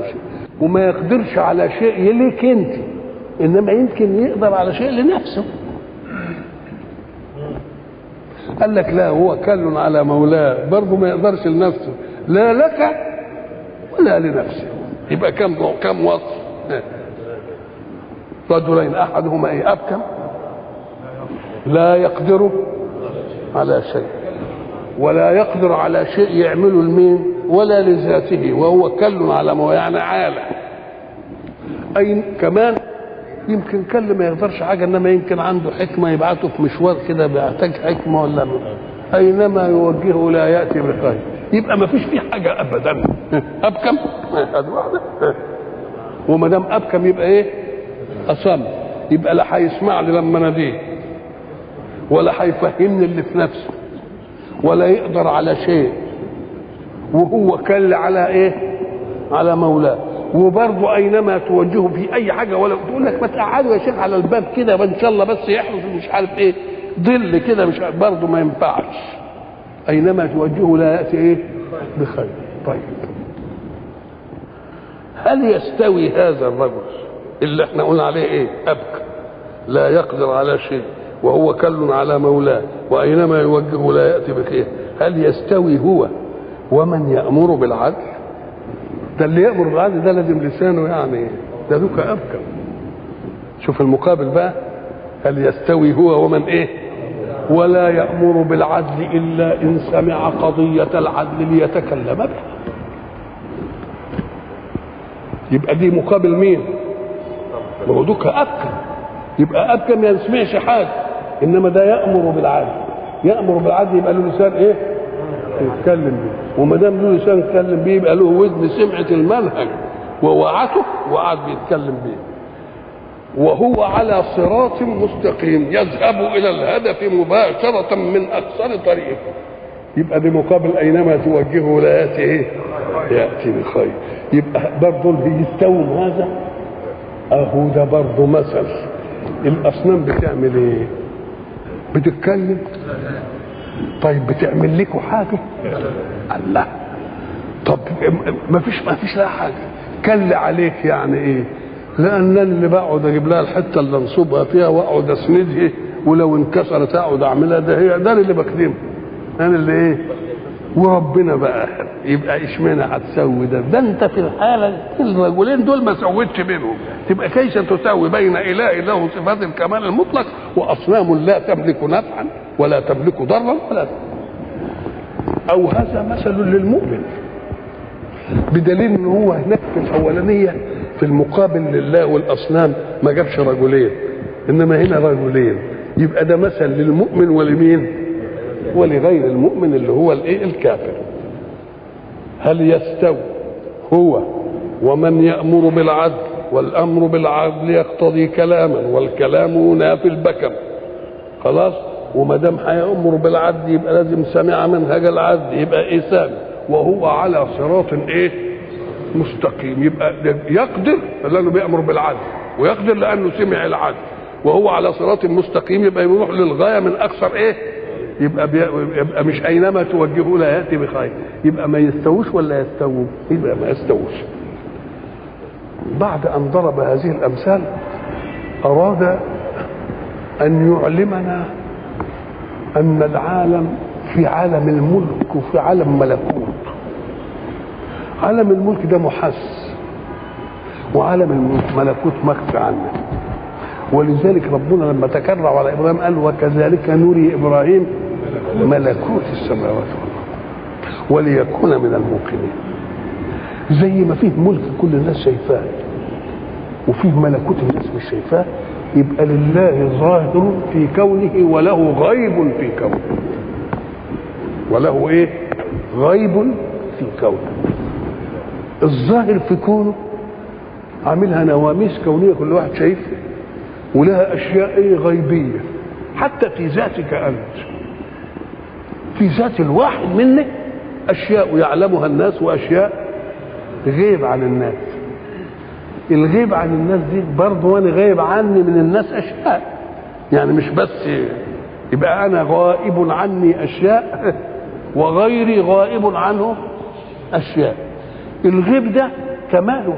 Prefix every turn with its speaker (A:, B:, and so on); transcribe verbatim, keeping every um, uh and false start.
A: على شيء، وما يقدرش على شيء ليك انت، انما يمكن يقدر على شيء لنفسه. قال لك لا، هو كل على مولاه، برضه ما يقدرش لنفسه، لا لك ولا لنفسه. يبقى كم كم وصف؟ رجلين احدهما ايه؟ ابكم لا يقدر على شيء، ولا يقدر على شيء يعمله لمين؟ ولا لذاته، وهو كل على مولاه، يعني عالة. اي كمان يمكن كل ما يقدرش حاجه، انما يمكن عنده حكمه يبعته في مشوار كده بيحتاج حكمه، ولا اينما يوجهه لا ياتي بخير. يبقى ما فيش فيه حاجه ابدا. ابكم هذه واحده، وما دام ابكم يبقى ايه؟ اصم. يبقى لا هيسمعني لما اناديه، ولا هيفهمني اللي في نفسه، ولا يقدر على شيء، وهو كل على ايه؟ على مولاه. وبرضه اينما توجهه في اي حاجه، ولا تقول لك ما تقعدوا يا شيخ على الباب كده ان شاء الله بس يحرس مش عارف ايه ظل كده، مش برضه ما ينفعش. اينما توجهه لا ياتي ايه؟ بخير. طيب هل يستوي هذا الرجل اللي احنا قلنا عليه ايه؟ ابكى لا يقدر على شيء، وهو كل على مولاه، واينما يوجهه لا ياتي بخير، هل يستوي هو ومن يامر بالعدل؟ ده اللي يأمر بالعدل ده لازم لسانه يعني ده دوك أبكم. شوف المقابل بقى، هل يستوي هو ومن ايه؟ ولا يأمر بالعدل إلا إن سمع قضية العدل ليتكلم بها. يبقى دي مقابل مين؟ ما هو دوك أبكم. يبقى أبكم ما يسمعش حاجة، إنما ده يأمر بالعدل. يأمر بالعدل يبقى له لسان ايه؟ يتكلم بيه. وما دام له لسان يتكلم بيه يبقى له ودن سمعت المنهج ووعته وقعد بيتكلم بيه. وهو على صراط مستقيم يذهب الى الهدف مباشره من اقصر طريقه. يبقى بمقابل اينما توجهه لا ياتي ايه؟ ياتي بخير. يبقى برضه بيستوم هذا اهو ده برضه مثل. الاصنام بتعمل ايه؟ بتتكلم. طيب بتعمل لكم حاجه؟ الله. طب ما فيش ما فيش لها حاجه. كل عليك يعني ايه؟ لان اللي بقعد اجيب لها الحته اللي انصبها فيها واقعد اسندها، ولو انكسرت اقعد اعملها، ده هي ده اللي بخدمها انا اللي ايه. وربنا بقى يبقى اشمعنى هتسوي ده؟ ده انت في الحاله الرجلين دول ما سويتش بينهم. تبقى كيف تساوي بين اله له صفات الكمال المطلق واصنام لا تملك نفعا ولا تملك ضرا ولا. او هذا مثل للمؤمن، بدليل ان هو هناك في الاولانيه في المقابل لله والاصنام ما جابش رجلين، انما هنا رجلين. يبقى ده مثل للمؤمن ولمين؟ ولغير المؤمن اللي هو الايه؟ الكافر. هل يستوي هو ومن يأمر بالعدل؟ والامر بالعدل يقتضي كلاما، والكلام ينافي البكم. خلاص. وما دام هيأمر بالعدل يبقى لازم سمع منهج العدل، يبقى ايه؟ سامع. وهو على صراط ايه؟ مستقيم. يبقى يقدر لانه بيأمر بالعدل، ويقدر لانه سمع العدل، وهو على صراط مستقيم. يبقى يروح للغايه من اكثر ايه؟ يبقى, يبقى مش اينما توجهه لا ياتي بخير. يبقى ما يستووش ولا يستووا؟ يبقى ما يستووش. بعد ان ضرب هذه الامثال اراد ان يعلمنا ان العالم في عالم الملك وفي عالم ملكوت. عالم الملك ده محس، وعالم الملكوت مخفي عنه. ولذلك ربنا لما تكرر على ابراهيم قال وكذلك نري ابراهيم ملكوت السماوات والارض وليكون من الموقنين. زي ما فيه ملك كل الناس شايفاه وفيه ملكوت الناس مش شايفاه، يبقى لله ظاهر في كونه وله غيب في كونه. وله ايه؟ غيب في كونه. الظاهر في كونه عاملها نواميس كونيه كل واحد شايفها، ولها اشياء ايه؟ غيبيه. حتى في ذاتك انت، في ذات الواحد منك اشياء يعلمها الناس واشياء غيب عن الناس. الغيب عن الناس دي برضه وانا غايب عني من الناس اشياء، يعني مش بس يبقى انا غائب عني اشياء وغيري غائب عنه اشياء. الغيب ده كماله